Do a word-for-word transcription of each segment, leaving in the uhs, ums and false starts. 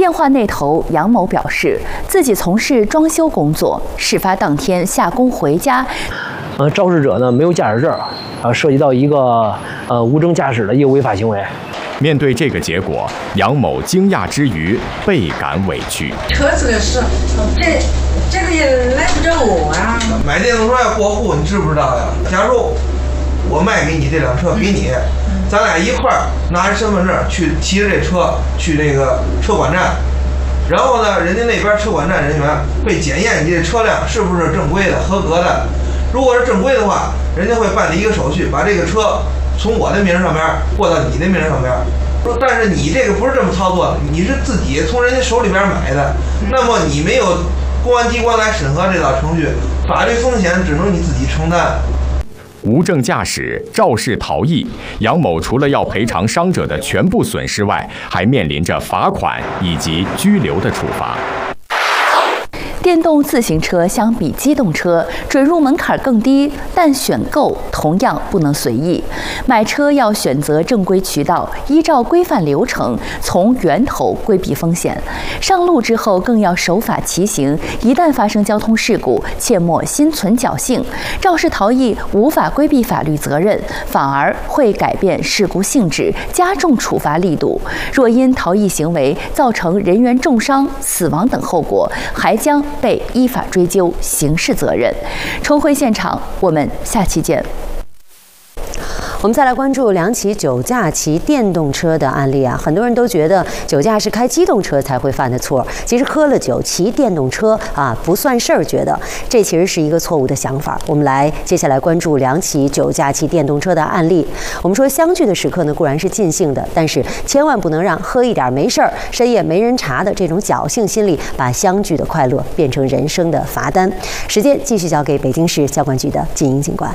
电话那头，杨某表示自己从事装修工作，事发当天下工回家。 呃，肇事者呢没有驾驶证，啊，涉及到一个呃无证驾驶的一个违法行为。 面对这个结果，杨某惊讶之余倍感委屈。 车子的事，这这个也赖不着我啊。 买电动车要过户，你知不知道呀？假如我卖给你这辆车，给你，咱俩一块儿拿着身份证去骑着这车去那个车管站，然后呢，人家那边车管站人员会检验你这车辆是不是正规的、合格的。如果是正规的话，人家会办理一个手续，把这个车从我的名上边过到你的名上边。但是你这个不是这么操作的，你是自己从人家手里边买的，那么你没有公安机关来审核这道程序，法律风险只能你自己承担。 无证驾驶、肇事逃逸，杨某除了要赔偿伤者的全部损失外，还面临着罚款以及拘留的处罚。 电动自行车相比机动车，准入门槛更低，但选购同样不能随意。买车要选择正规渠道，依照规范流程，从源头规避风险。上路之后更要守法骑行，一旦发生交通事故，切莫心存侥幸。肇事逃逸无法规避法律责任，反而会改变事故性质，加重处罚力度。若因逃逸行为造成人员重伤、死亡等后果，还将被依法追究刑事责任。重回现场，我们下期见。 我们再来关注两起酒驾骑电动车的案例啊，很多人都觉得酒驾是开机动车才会犯的错，其实喝了酒骑电动车啊不算事儿，觉得这其实是一个错误的想法。我们来接下来关注两起酒驾骑电动车的案例。我们说相聚的时刻呢固然是尽兴的，但是千万不能让喝一点没事儿、深夜没人查的这种侥幸心理，把相聚的快乐变成人生的罚单。时间继续交给北京市交管局的金英警官。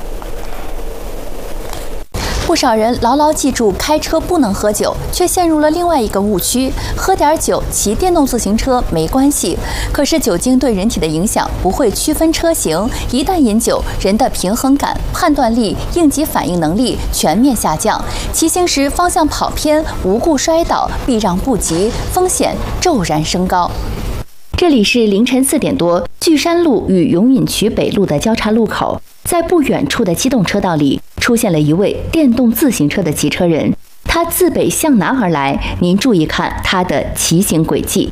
不少人牢牢记住开车不能喝酒，却陷入了另外一个误区：喝点酒骑电动自行车没关系。可是酒精对人体的影响不会区分车型，一旦饮酒，人的平衡感、判断力、应急反应能力全面下降，骑行时方向跑偏、无故摔倒、避让不及，风险骤然升高。这里是凌晨四点多，巨山路与永闵区北路的交叉路口，在不远处的机动车道里出现了一位电动自行车的骑车人，他自北向南而来，您注意看他的骑行轨迹。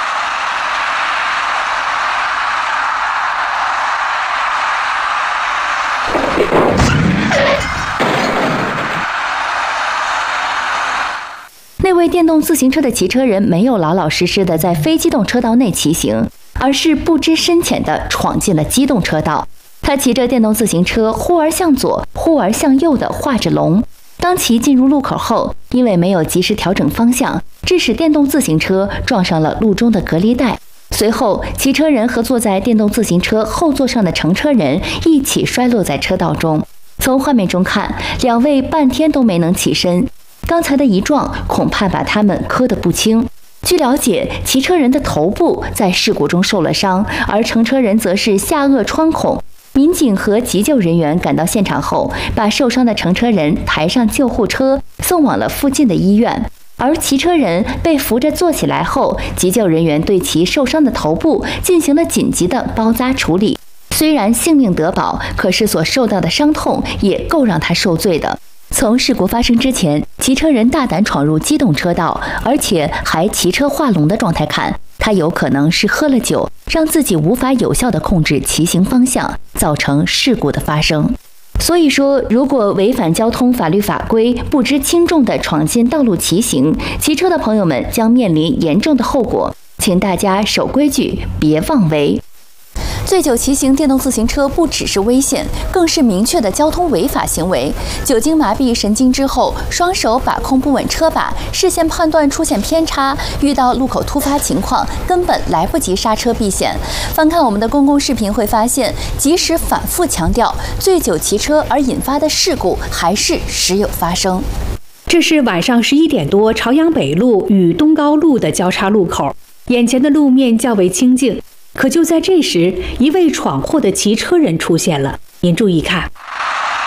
那位电动自行车的骑车人没有老老实实的在非机动车道内骑行，而是不知深浅的闯进了机动车道。他骑着电动自行车忽而向左忽而向右的画着龙，当骑进入路口后，因为没有及时调整方向，致使电动自行车撞上了路中的隔离带。随后骑车人和坐在电动自行车后座上的乘车人一起摔落在车道中。从画面中看，两位半天都没能起身，刚才的一撞恐怕把他们磕得不轻。据了解，骑车人的头部在事故中受了伤，而乘车人则是下颚穿孔。民警和急救人员赶到现场后，把受伤的乘车人抬上救护车，送往了附近的医院。而骑车人被扶着坐起来后，急救人员对其受伤的头部进行了紧急的包扎处理。虽然性命得保，可是所受到的伤痛也够让他受罪的。从事故发生之前，骑车人大胆闯入机动车道，而且还骑车画龙的状态看，他有可能是喝了酒，让自己无法有效地控制骑行方向，造成事故的发生。所以说，如果违反交通法律法规，不知轻重地闯进道路骑行，骑车的朋友们将面临严重的后果，请大家守规矩，别妄为。醉酒骑行电动自行车不只是危险，更是明确的交通违法行为。酒精麻痹神经之后，双手把控不稳车把，视线判断出现偏差，遇到路口突发情况，根本来不及刹车避险。翻看我们的公共视频会发现，即使反复强调醉酒骑车而引发的事故，还是时有发生。 这是晚上十一点多，朝阳北路与东高路的交叉路口，眼前的路面较为清静。可就在这时，一位闯祸的骑车人出现了。您注意看，